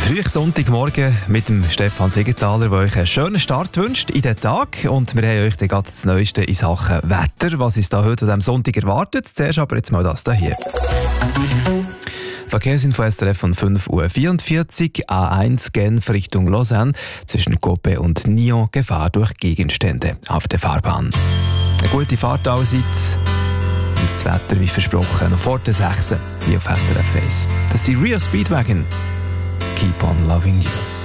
Früh Sonntagmorgen mit dem Stefan Siegenthaler, der euch einen schönen Start wünscht in den Tag. Und wir haben euch dann gerade das Neueste in Sachen Wetter, was uns da heute an diesem Sonntag erwartet. Zuerst aber jetzt mal das hier. Verkehrsinfo SRF von 5:44 Uhr, A1 Genf Richtung Lausanne, zwischen Coppe und Nyon, Gefahr durch Gegenstände auf der Fahrbahn. Eine gute Fahrt allseits und das Wetter, wie versprochen, noch vor der 6 hier auf SRF 1. Das sind Rio Speedwagon. Keep on loving you.